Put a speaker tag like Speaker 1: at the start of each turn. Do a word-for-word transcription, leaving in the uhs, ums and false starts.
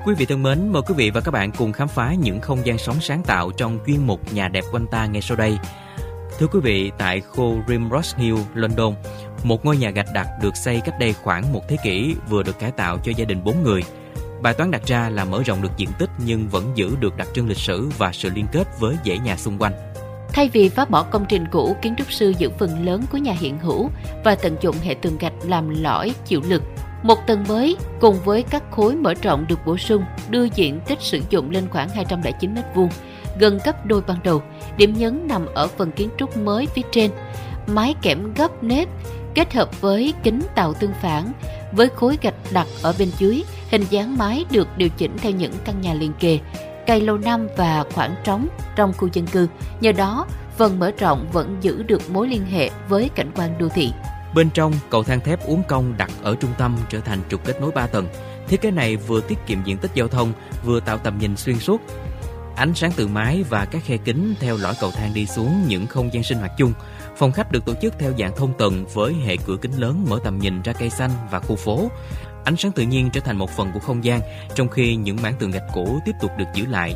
Speaker 1: Quý vị thân mến, mời quý vị và các bạn cùng khám phá những không gian sống sáng tạo trong chuyên mục Nhà đẹp quanh ta ngay sau đây. Thưa quý vị, tại khu Primrose Hill, London, một ngôi nhà gạch đặc được xây cách đây khoảng một thế kỷ vừa được cải tạo cho gia đình bốn người. Bài toán đặt ra là mở rộng được diện tích nhưng vẫn giữ được đặc trưng lịch sử và sự liên kết với dãy nhà xung quanh.
Speaker 2: Thay vì phá bỏ công trình cũ, kiến trúc sư giữ phần lớn của nhà hiện hữu và tận dụng hệ tường gạch làm lõi chịu lực. Một tầng mới cùng với các khối mở rộng được bổ sung, đưa diện tích sử dụng lên khoảng hai trăm lẻ chín mét vuông, gần gấp đôi ban đầu. Điểm nhấn nằm ở phần kiến trúc mới phía trên, mái kẽm gấp nếp kết hợp với kính tạo tương phản với khối gạch đặt ở bên dưới. Hình dáng mái được điều chỉnh theo những căn nhà liền kề, cây lâu năm và khoảng trống trong khu dân cư. Nhờ đó, phần mở rộng vẫn giữ được mối liên hệ với cảnh quan đô thị.
Speaker 1: Bên trong, cầu thang thép uốn cong đặt ở trung tâm trở thành trục kết nối ba tầng. Thiết kế này vừa tiết kiệm diện tích giao thông, vừa tạo tầm nhìn xuyên suốt. Ánh sáng từ mái và các khe kính theo lõi cầu thang đi xuống những không gian sinh hoạt chung. Phòng khách được tổ chức theo dạng thông tầng với hệ cửa kính lớn mở tầm nhìn ra cây xanh và khu phố. Ánh sáng tự nhiên trở thành một phần của không gian, trong khi những mảng tường gạch cũ tiếp tục được giữ lại